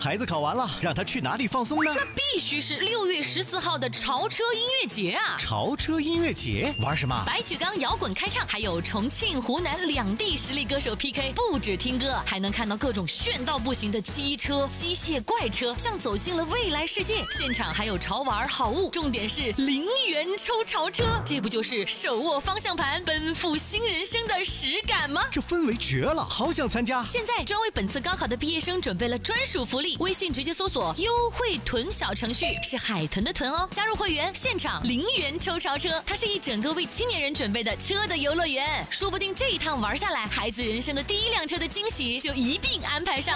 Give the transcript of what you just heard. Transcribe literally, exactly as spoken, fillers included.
孩子考完了，让他去哪里放松呢？ 那必须是六月十四号的潮车音乐节啊！ 潮车音乐节玩什么？ 白举纲摇滚开唱，还有重庆、湖南两地实力歌手 P K， 不止听歌，还能看到各种炫到不行的机车、机械怪车，像走进了未来世界。现场还有潮玩好物，重点是零元抽潮车，这不就是手握方向盘奔赴新人生的实感吗？ 这氛围绝了，好想参加！ 现在专为本次高考的毕业生准备了专属福利，微信直接搜索优惠囤小程序，是海豚的豚哦，加入会员现场零元抽潮车，它是一整个为青年人准备的车的游乐园，说不定这一趟玩下来，孩子人生的第一辆车的惊喜就一并安排上。